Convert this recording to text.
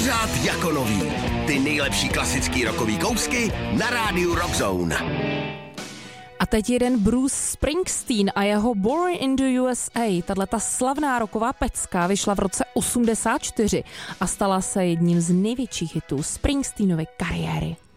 Pořád jako nový. Ty nejlepší klasický rockový kousky na rádiu Rock Zone. A teď jeden Bruce Springsteen a jeho Born in the USA. Tato slavná rocková pecka vyšla v roce 84 a stala se jedním z největších hitů Springsteenovy kariéry.